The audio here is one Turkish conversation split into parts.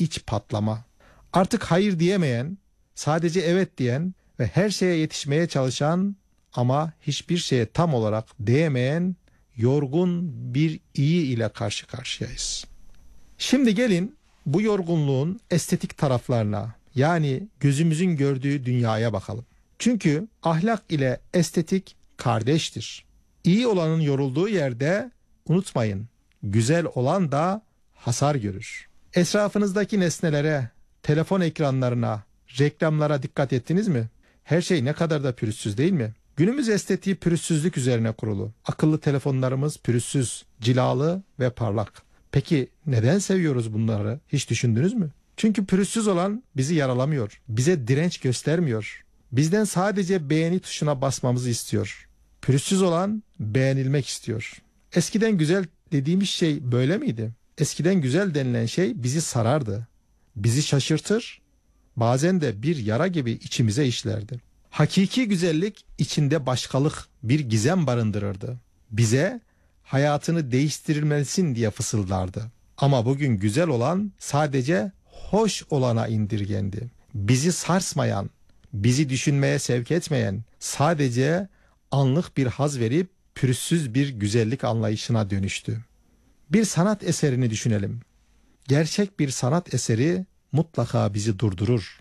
iç patlama. Artık hayır diyemeyen, sadece evet diyen ve her şeye yetişmeye çalışan ama hiçbir şeye tam olarak değemeyen yorgun bir iyi ile karşı karşıyayız. Şimdi gelin bu yorgunluğun estetik taraflarına, yani gözümüzün gördüğü dünyaya bakalım. Çünkü ahlak ile estetik kardeştir. İyi olanın yorulduğu yerde unutmayın, güzel olan da hasar görür. Etrafınızdaki nesnelere, telefon ekranlarına, reklamlara dikkat ettiniz mi? Her şey ne kadar da pürüzsüz değil mi? Günümüz estetiği pürüzsüzlük üzerine kurulu. Akıllı telefonlarımız pürüzsüz, cilalı ve parlak. Peki neden seviyoruz bunları? Hiç düşündünüz mü? Çünkü pürüzsüz olan bizi yaralamıyor. Bize direnç göstermiyor. Bizden sadece beğeni tuşuna basmamızı istiyor. Pürüzsüz olan beğenilmek istiyor. Eskiden güzel dediğimiz şey böyle miydi? Eskiden güzel denilen şey bizi sarardı. Bizi şaşırtır, bazen de bir yara gibi içimize işlerdi. Hakiki güzellik içinde başkalık, bir gizem barındırırdı. Bize hayatını değiştirilmelisin diye fısıldardı. Ama bugün güzel olan sadece hoş olana indirgendi. Bizi sarsmayan, bizi düşünmeye sevk etmeyen, sadece anlık bir haz verip pürüzsüz bir güzellik anlayışına dönüştü. Bir sanat eserini düşünelim. Gerçek bir sanat eseri mutlaka bizi durdurur.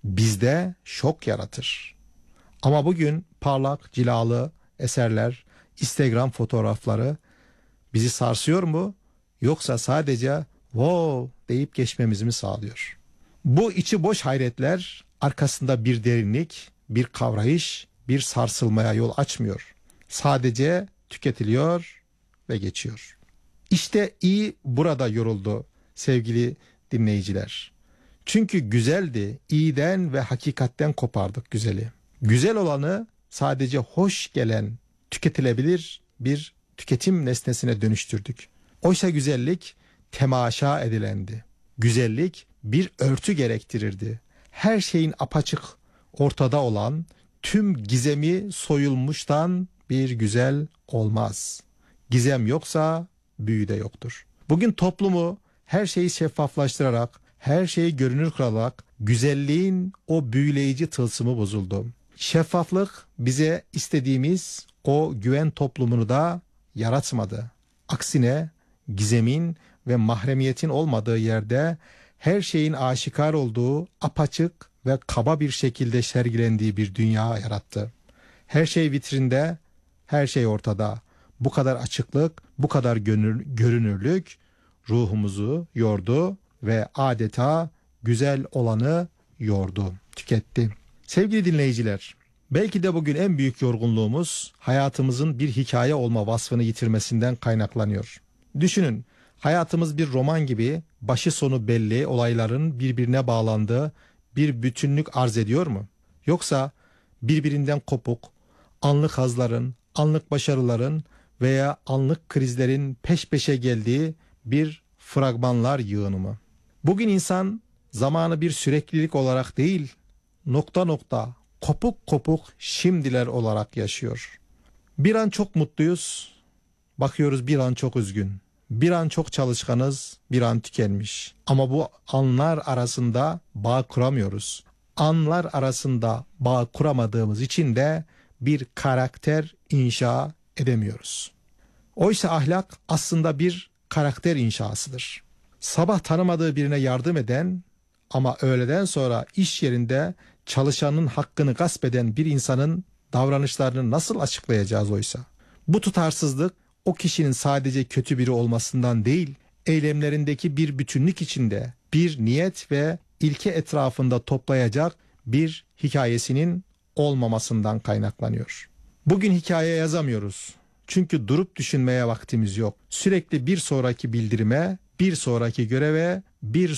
Bizde şok yaratır. Ama bugün parlak, cilalı eserler, Instagram fotoğrafları bizi sarsıyor mu? Yoksa sadece wow deyip geçmemizi mi sağlıyor? Bu içi boş hayretler arkasında bir derinlik, bir kavrayış, bir sarsılmaya yol açmıyor. Sadece tüketiliyor ve geçiyor. İşte iyi burada yoruldu sevgili dinleyiciler. Çünkü güzeldi, iyiden ve hakikatten kopardık güzeli. Güzel olanı sadece hoş gelen, tüketilebilir bir tüketim nesnesine dönüştürdük. Oysa güzellik temaşa edilendi. Güzellik bir örtü gerektirirdi. Her şeyin apaçık ortada olan, tüm gizemi soyulmuştan bir güzel olmaz. Gizem yoksa büyü de yoktur. Bugün toplumu her şeyi şeffaflaştırarak, her şeyi görünür kılarak güzelliğin o büyüleyici tılsımı bozuldu. Şeffaflık bize istediğimiz o güven toplumunu da yaratmadı. Aksine gizemin ve mahremiyetin olmadığı yerde her şeyin aşikar olduğu, apaçık ve kaba bir şekilde sergilendiği bir dünya yarattı. Her şey vitrinde, her şey ortada. Bu kadar açıklık, bu kadar görünürlük ruhumuzu yordu ve adeta güzel olanı yordu, tüketti. Sevgili dinleyiciler, belki de bugün en büyük yorgunluğumuz hayatımızın bir hikaye olma vasfını yitirmesinden kaynaklanıyor. Düşünün, hayatımız bir roman gibi başı sonu belli olayların birbirine bağlandığı bir bütünlük arz ediyor mu? Yoksa birbirinden kopuk, anlık hazların, anlık başarıların veya anlık krizlerin peş peşe geldiği bir fragmanlar yığını mı? Bugün insan zamanı bir süreklilik olarak değil, nokta nokta, kopuk kopuk şimdiler olarak yaşıyor. Bir an çok mutluyuz, bakıyoruz bir an çok üzgün. Bir an çok çalışkanız, bir an tükenmiş. Ama bu anlar arasında bağ kuramıyoruz. Anlar arasında bağ kuramadığımız için de bir karakter inşa edemiyoruz. Oysa ahlak aslında bir karakter inşasıdır. Sabah tanımadığı birine yardım eden ama öğleden sonra iş yerinde çalışanın hakkını gasp eden bir insanın davranışlarını nasıl açıklayacağız oysa? Bu tutarsızlık o kişinin sadece kötü biri olmasından değil, eylemlerindeki bir bütünlük içinde bir niyet ve ilke etrafında toplayacak bir hikayesinin olmamasından kaynaklanıyor. Bugün hikaye yazamıyoruz. Çünkü durup düşünmeye vaktimiz yok. Sürekli bir sonraki bildirime, bir sonraki göreve, bir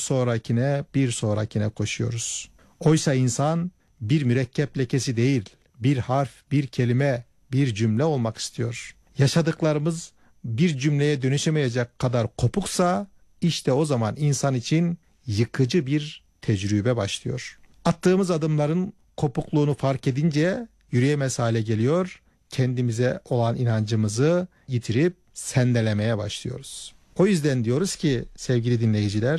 sonrakine koşuyoruz. Oysa insan bir mürekkep lekesi değil, bir harf, bir kelime, bir cümle olmak istiyor. Yaşadıklarımız bir cümleye dönüşemeyecek kadar kopuksa işte o zaman insan için yıkıcı bir tecrübe başlıyor. Attığımız adımların kopukluğunu fark edince yürüyemez hale geliyor. Kendimize olan inancımızı yitirip sendelemeye başlıyoruz. O yüzden diyoruz ki sevgili dinleyiciler,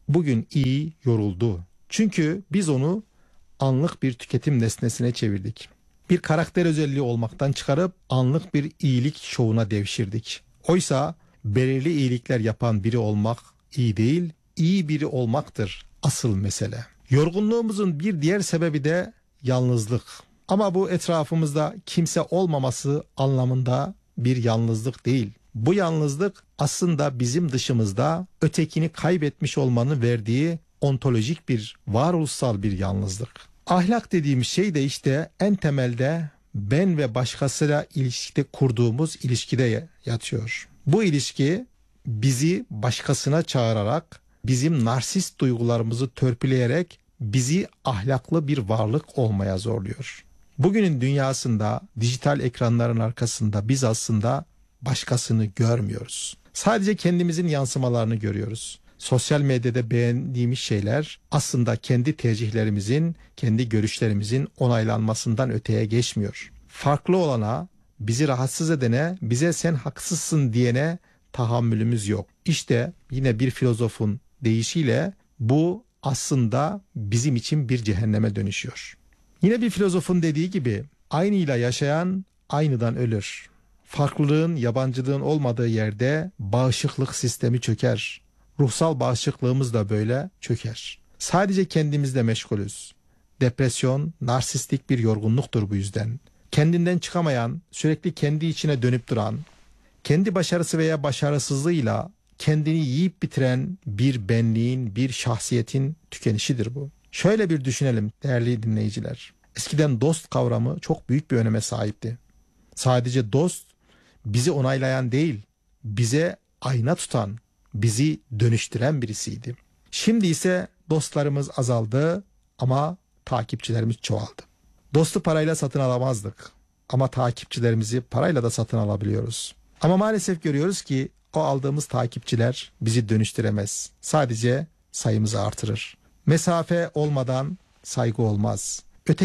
bugün iyi yoruldu. Çünkü biz onu anlık bir tüketim nesnesine çevirdik. Bir karakter özelliği olmaktan çıkarıp anlık bir iyilik şovuna devşirdik. Oysa belirli iyilikler yapan biri olmak iyi değil, iyi biri olmaktır asıl mesele. Yorgunluğumuzun bir diğer sebebi de yalnızlık. Ama bu etrafımızda kimse olmaması anlamında bir yalnızlık değil. Bu yalnızlık aslında bizim dışımızda ötekini kaybetmiş olmanın verdiği ontolojik bir, varoluşsal bir yalnızlık. Ahlak dediğimiz şey de işte en temelde ben ve başkasıyla ilişkide kurduğumuz ilişkide yatıyor. Bu ilişki bizi başkasına çağırarak, bizim narsist duygularımızı törpüleyerek bizi ahlaklı bir varlık olmaya zorluyor. Bugünün dünyasında, dijital ekranların arkasında biz aslında başkasını görmüyoruz. Sadece kendimizin yansımalarını görüyoruz. Sosyal medyada beğendiğimiz şeyler aslında kendi tercihlerimizin, kendi görüşlerimizin onaylanmasından öteye geçmiyor. Farklı olana, bizi rahatsız edene, bize sen haksızsın diyene tahammülümüz yok. İşte yine bir filozofun deyişiyle bu aslında bizim için bir cehenneme dönüşüyor. Yine bir filozofun dediği gibi aynıyla yaşayan aynıdan ölür. Farklılığın, yabancılığın olmadığı yerde bağışıklık sistemi çöker. Ruhsal bağışıklığımız da böyle çöker. Sadece kendimizle meşgulüz. Depresyon, narsistik bir yorgunluktur bu yüzden. Kendinden çıkamayan, sürekli kendi içine dönüp duran, kendi başarısı veya başarısızlığıyla kendini yiyip bitiren bir benliğin, bir şahsiyetin tükenişidir bu. Şöyle bir düşünelim değerli dinleyiciler. Eskiden dost kavramı çok büyük bir öneme sahipti. Sadece dost bizi onaylayan değil, bize ayna tutan, bizi dönüştüren birisiydi. Şimdi ise dostlarımız azaldı ama takipçilerimiz çoğaldı. Dostu parayla satın alamazdık ama takipçilerimizi parayla da satın alabiliyoruz. Ama maalesef görüyoruz ki o aldığımız takipçiler bizi dönüştüremez. Sadece sayımızı artırır. Mesafe olmadan saygı olmaz.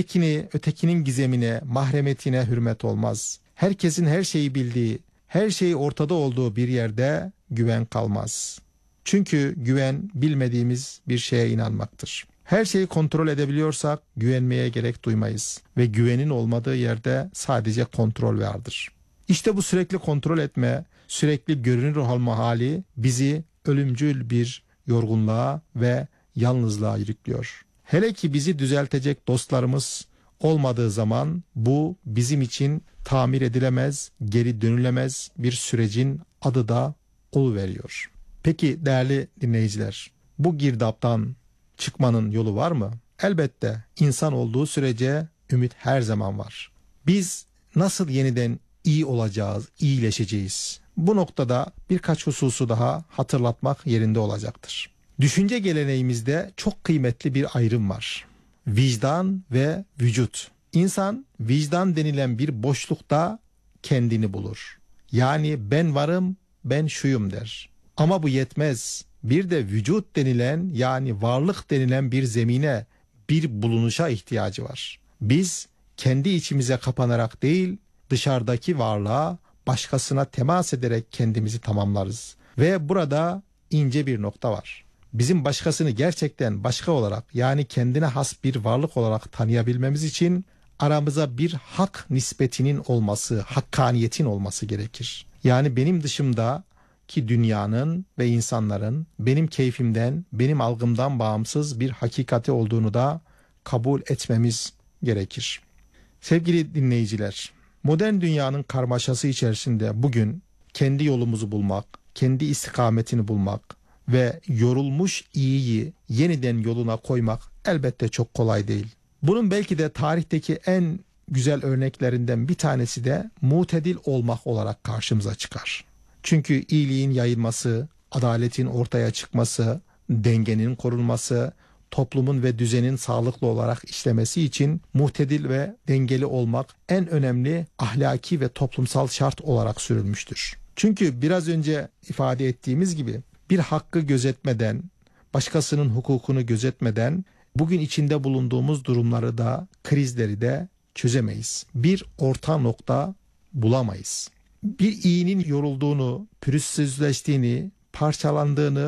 Ötekinin gizemine, mahremiyetine hürmet olmaz. Herkesin her şeyi bildiği, her şeyi ortada olduğu bir yerde güven kalmaz. Çünkü güven bilmediğimiz bir şeye inanmaktır. Her şeyi kontrol edebiliyorsak güvenmeye gerek duymayız ve güvenin olmadığı yerde sadece kontrol vardır. İşte bu sürekli kontrol etme, sürekli görünür olma hali bizi ölümcül bir yorgunluğa ve yalnızlığa yürüklüyor. Hele ki bizi düzeltecek dostlarımız olmadığı zaman bu bizim için tamir edilemez, geri dönülemez bir sürecin adı da oluveriyor. Peki değerli dinleyiciler, bu girdaptan çıkmanın yolu var mı? Elbette insan olduğu sürece ümit her zaman var. Biz nasıl yeniden iyi olacağız, iyileşeceğiz? Bu noktada birkaç hususu daha hatırlatmak yerinde olacaktır. Düşünce geleneğimizde çok kıymetli bir ayrım var. Vicdan ve vücut. İnsan vicdan denilen bir boşlukta kendini bulur. Yani ben varım, ben şuyum der. Ama bu yetmez. Bir de vücut denilen yani varlık denilen bir zemine, bir bulunuşa ihtiyacı var. Biz kendi içimize kapanarak değil, dışarıdaki varlığa, başkasına temas ederek kendimizi tamamlarız. Ve burada ince bir nokta var. Bizim başkasını gerçekten başka olarak yani kendine has bir varlık olarak tanıyabilmemiz için aramıza bir hak nispetinin olması, hakkaniyetin olması gerekir. Yani benim dışımdaki dünyanın ve insanların benim keyfimden, benim algımdan bağımsız bir hakikati olduğunu da kabul etmemiz gerekir. Sevgili dinleyiciler, modern dünyanın karmaşası içerisinde bugün kendi yolumuzu bulmak, kendi istikametini bulmak ve yorulmuş iyiyi yeniden yoluna koymak elbette çok kolay değil. Bunun belki de tarihteki en güzel örneklerinden bir tanesi de mutedil olmak olarak karşımıza çıkar. Çünkü iyiliğin yayılması, adaletin ortaya çıkması, dengenin korunması, toplumun ve düzenin sağlıklı olarak işlemesi için muhtedil ve dengeli olmak en önemli ahlaki ve toplumsal şart olarak sürülmüştür. Çünkü biraz önce ifade ettiğimiz gibi bir hakkı gözetmeden, başkasının hukukunu gözetmeden bugün içinde bulunduğumuz durumları da, krizleri de çözemeyiz. Bir orta nokta bulamayız. Bir iyinin yorulduğunu, pürüzsüzleştiğini, parçalandığını,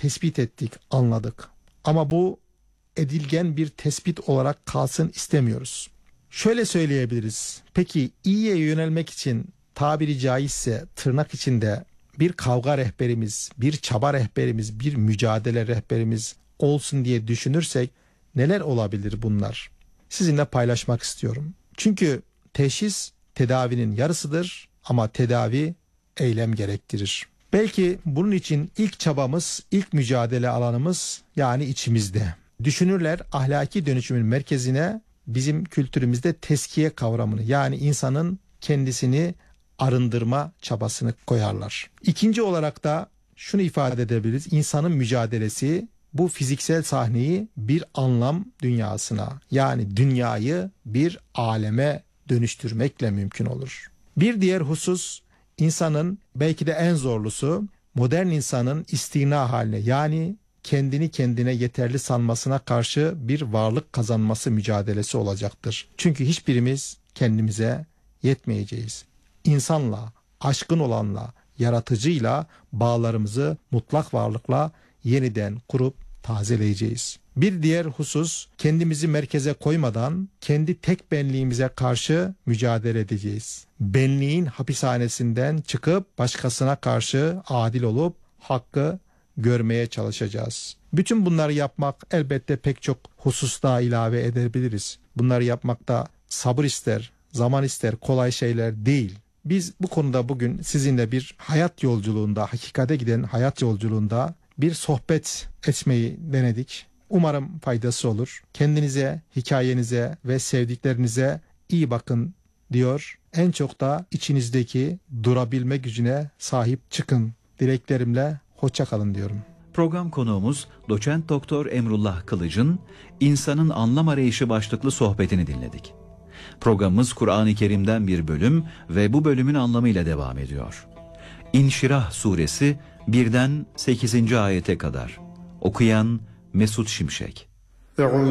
tespit ettik, anladık. Ama bu edilgen bir tespit olarak kalsın istemiyoruz. Şöyle söyleyebiliriz. Peki iyiye yönelmek için tabiri caizse tırnak içinde bir kavga rehberimiz, bir çaba rehberimiz, bir mücadele rehberimiz olsun diye düşünürsek neler olabilir bunlar? Sizinle paylaşmak istiyorum. Çünkü teşhis tedavinin yarısıdır ama tedavi eylem gerektirir. Belki bunun için ilk çabamız, ilk mücadele alanımız yani içimizde. Düşünürler ahlaki dönüşümün merkezine bizim kültürümüzde teskiye kavramını yani insanın kendisini arındırma çabasını koyarlar. İkinci olarak da şunu ifade edebiliriz. İnsanın mücadelesi bu fiziksel sahneyi bir anlam dünyasına yani dünyayı bir aleme dönüştürmekle mümkün olur. Bir diğer husus insanın belki de en zorlusu modern insanın istina haline yani kendini kendine yeterli sanmasına karşı bir varlık kazanması mücadelesi olacaktır. Çünkü hiçbirimiz kendimize yetmeyeceğiz. İnsanla, aşkın olanla, yaratıcıyla bağlarımızı mutlak varlıkla yeniden kurup tazeleyeceğiz. Bir diğer husus kendimizi merkeze koymadan kendi tek benliğimize karşı mücadele edeceğiz. Benliğin hapishanesinden çıkıp başkasına karşı adil olup hakkı görmeye çalışacağız. Bütün bunları yapmak elbette pek çok hususta ilave edebiliriz. Bunları yapmakta sabır ister, zaman ister, kolay şeyler değil. Biz bu konuda bugün sizinle bir hayat yolculuğunda, hakikate giden hayat yolculuğunda bir sohbet etmeyi denedik. Umarım faydası olur. Kendinize, hikayenize ve sevdiklerinize iyi bakın diyor. En çok da içinizdeki durabilme gücüne sahip çıkın. Dileklerimle hoşça kalın diyorum. Program konuğumuz Doçent Doktor Emrullah Kılıç'ın İnsanın Anlam Arayışı başlıklı sohbetini dinledik. Programımız Kur'an-ı Kerim'den bir bölüm ve bu bölümün anlamıyla devam ediyor. İnşirah suresi 1'den 8. ayete kadar. Okuyan Mesut Şimşek.